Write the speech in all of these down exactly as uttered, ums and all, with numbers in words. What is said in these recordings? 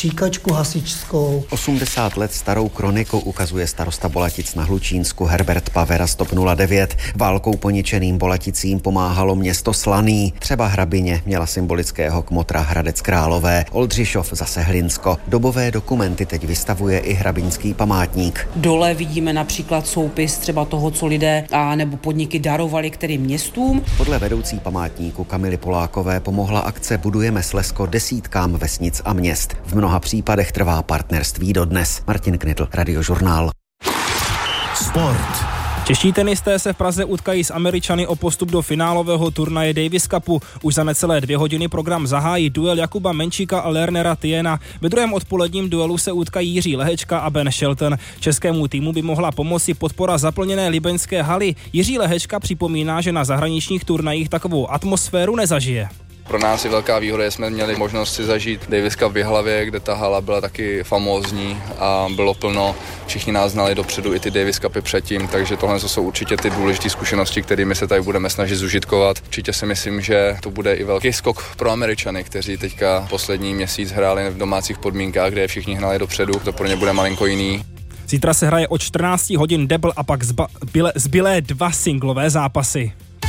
stříkačku hasičskou. osmdesát let starou kroniku ukazuje starosta Bolatic na Hlučínsku Herbert Pavera z TOP nula devět. Válkou poničeným Bolaticím pomáhalo město Slaný. Třeba Hrabině měla symbolického kmotra Hradec Králové, Oldřišov zase Hlinsko. Dobové dokumenty teď vystavuje i hrabinský památník. Dole vidíme například soupis třeba toho, co lidé a nebo podniky darovali kterým městům. Podle vedoucí památníku Kamily Polákové pomohla akce Budujeme Slezsko desítkám vesnic a měst. V mnoha případech trvá partnerství dodnes. Martin Knitl, Radiožurnál. Sport. Čeští tenisté se v Praze utkají s Američany o postup do finálového turnaje Davis Cupu. Už za necelé dvě hodiny program zahájí duel Jakuba Menčíka a Lernera Tiena. Ve druhém odpoledním duelu se utkají Jiří Lehečka a Ben Shelton. Českému týmu by mohla pomoci podpora zaplněné libeňské haly. Jiří Lehečka připomíná, že na zahraničních turnajích takovou atmosféru nezažije. Pro nás je velká výhoda, že jsme měli možnost si zažít Davis Cup v Jihlavě, kde ta hala byla taky famózní a bylo plno. Všichni nás znali dopředu i ty Davis Cupy předtím, takže tohle jsou určitě ty důležité zkušenosti, kterými se tady budeme snažit zužitkovat. Určitě si myslím, že to bude i velký skok pro Američany, kteří teďka poslední měsíc hráli v domácích podmínkách, kde je všichni hnali dopředu. To pro ně bude malinko jiný. Zítra se hraje od čtrnáct hodin debl a pak zba, byle, zbylé dva singlové zápasy.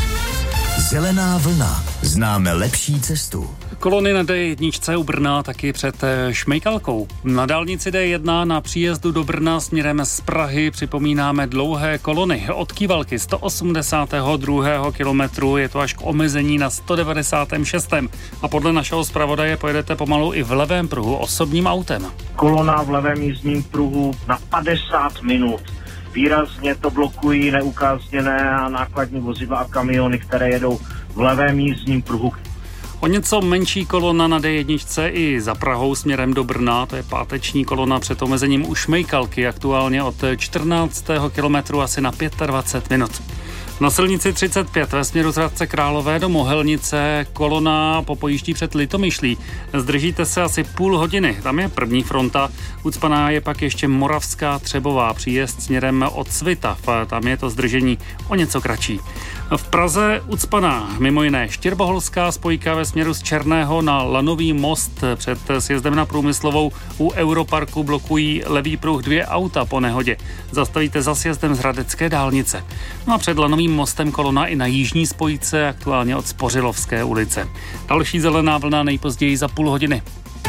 Zelená vlna. Známe lepší cestu. Kolony na D jedna u Brna taky před Šmejkalkou. Na dálnici D jedna na příjezdu do Brna směrem z Prahy připomínáme dlouhé kolony. Od Kývalky sto osmdesátého druhého kilometru je to až k omezení na sto devadesátém šestém A podle našeho zpravodaje pojedete pomalu i v levém pruhu osobním autem. Kolona v levém jízdním pruhu na padesát minut. Výrazně to blokují neukázněné a nákladní vozidla a kamiony, které jedou v levém jízdním pruhu. O něco menší kolona na D jedna i za Prahou směrem do Brna, to je páteční kolona před omezením u Šmejkalky, aktuálně od čtrnáctého kilometru asi na dvacet pět minut. Na silnici třicet pět ve směru z Hradce Králové do Mohelnice kolona popojíždí před Litomyšlí. Zdržíte se asi půl hodiny, tam je první fronta. Ucpaná je pak ještě Moravská Třebová, příjezd směrem od Svitav, tam je to zdržení o něco kratší. V Praze ucpaná mimo jiné Štěrboholská spojka ve směru z Černého na Lanový most. Před sjezdem na Průmyslovou u Europarku blokují levý pruh dvě auta po nehodě. Zastavíte za sjezdem z Hradecké dálnice. No a před Lanovým mostem kolona i na jižní spojce, aktuálně od Spořilovské ulice. Další zelená vlna nejpozději za půl hodiny.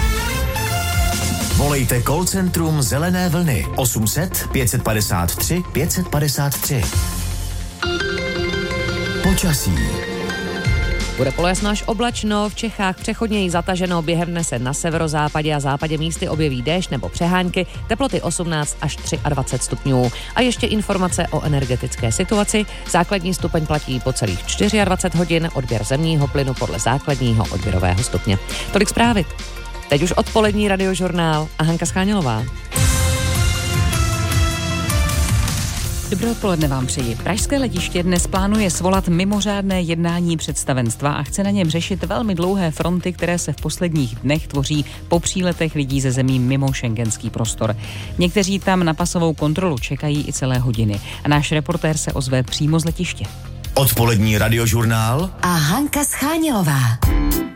Volejte call centrum Zelené vlny osm set pět padesát tři pět padesát tři. Počasí. Bude polojasno až oblačno, v Čechách přechodněji zataženo, během dne se na severozápadě a západě místy objeví déšť nebo přehánky, teploty osmnáct až dvacet tři stupňů. A ještě informace o energetické situaci. Základní stupeň platí po celých dvacet čtyři hodin, odběr zemního plynu podle základního odběrového stupně. Tolik zprávy. Teď už odpolední Radiožurnál a Hanka Schánělová. Dobré odpoledne vám přeji. Pražské letiště dnes plánuje svolat mimořádné jednání představenstva a chce na něm řešit velmi dlouhé fronty, které se v posledních dnech tvoří po příletech lidí ze zemí mimo šengenský prostor. Někteří tam na pasovou kontrolu čekají i celé hodiny a náš reportér se ozve přímo z letiště. Odpolední Radiožurnál a Hanka Schánělová.